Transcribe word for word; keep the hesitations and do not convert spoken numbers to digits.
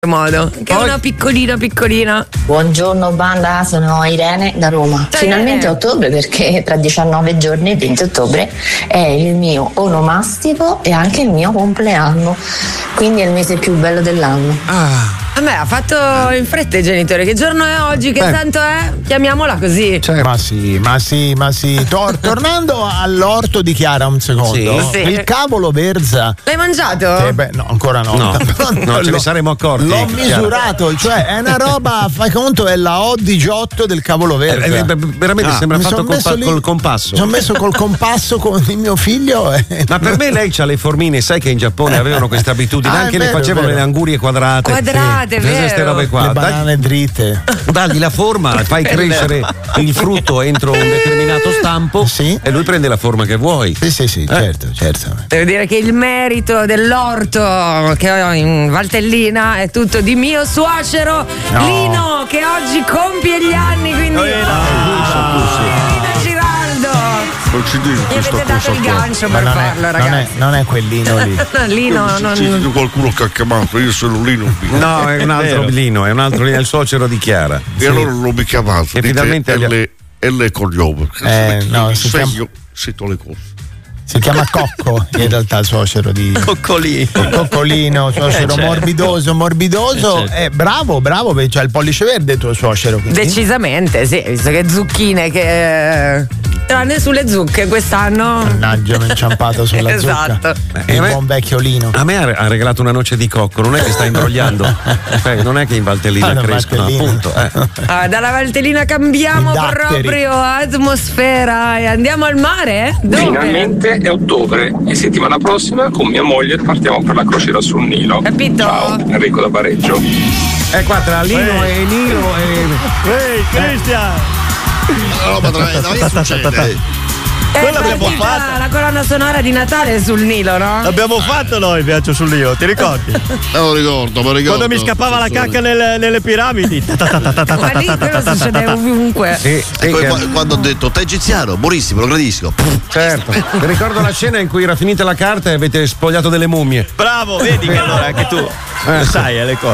modo che Poi... è una piccolina piccolina. Buongiorno banda, sono Irene da Roma. Ciao, Finalmente Irene. ottobre, perché tra diciannove giorni, il venti ottobre, è il mio onomastico e anche il mio compleanno, quindi è il mese più bello dell'anno. Ah. A me ha fatto in fretta i genitori. Che giorno è oggi? Che Beh. santo è? Chiamiamola così. Certo. Ma sì, ma sì, ma sì. Tor- tornando all'orto di Chiara un secondo. Sì. Sì. Il cavolo verza. L'hai mangiato? Eh beh, no, ancora no. No, Però non ce ne l'ho- saremmo accorti. L'ho Chiara. misurato, cioè è una roba, fai conto, è la O diciotto del cavolo verza. Eh, eh, veramente Ah, sembra mi fatto son col, messo pa- lì- col compasso. Mi sono messo col compasso con il mio figlio. E... Ma per me lei c'ha le formine, sai che in Giappone avevano questa abitudine, Ah, è anche vero, le facevano è vero. le angurie quadrate. Quadrate, Sì. vero. Queste robe qua. Le banane dritte. Dai- Dagli la forma, fai crescere il frutto entro un determinato stampo Sì. e lui prende la forma che vuoi. Sì, sì, sì, certo, certo. Devo dire che il merito dell'orto che ho in Valtellina è tutto di mio suocero No. Lino, che oggi compie gli anni, quindi oh, Lino Giraldo. Non ci dico Mi questa avete dato cosa il qua. gancio Ma per non è, farlo, non, è, ragazzi. non è quellino lì. Lino, C'è non... qualcuno che ha chiamato, io sono Lino. No, è un altro Lino, è un altro Lino, è il suocero di Chiara. E allora non mi chiamate. E finalmente dite agli- L, L cognome. Eh, no, mi si sveglio, sento le cose. Si chiama Cocco, in realtà il suocero di Coccolì. Coccolino, suocero Eh, certo. morbidoso, morbidoso. Eh, certo. Eh, bravo, bravo, perché c'ha il pollice verde il tuo suocero. quindi. Decisamente, sì, visto che zucchine che... Tranne sulle zucche quest'anno. Mannaggia, mi ho inciampato sulla Esatto. zucca. Eh, Il a me- buon vecchio Lino. A me ha ha regalato una noce di cocco, non è che sta imbrogliando. Cioè, non è che in Valtellina Ah, no, crescono, Valtellina. appunto. eh. Ah, dalla Valtellina cambiamo I datteri. proprio atmosfera e andiamo al mare? Dove? Finalmente è ottobre e settimana prossima con mia moglie partiamo per la crociera sul Nilo. Capito? Ciao, Enrico da Pareggio. Eh, qua tra Lino e Nilo e. Ehi, Cristian! No, ma che succede? È Quello abbiamo partita fatto. la colonna sonora di Natale sul Nilo, no? L'abbiamo fatto noi il viaggio sul Nilo, ti ricordi? Non lo ricordo, ma ricordo. Quando mi scappava la cacca nelle, nelle piramidi. Ma lì quello succede ovunque. Sì, sì, Ecco, che- qua- quando ho detto te egiziano, buonissimo, lo gradisco. certo. Mi ricordo la scena in cui era finita la carta e avete spogliato delle mummie. Bravo, vedi che allora anche tu lo sai, eh, le cose.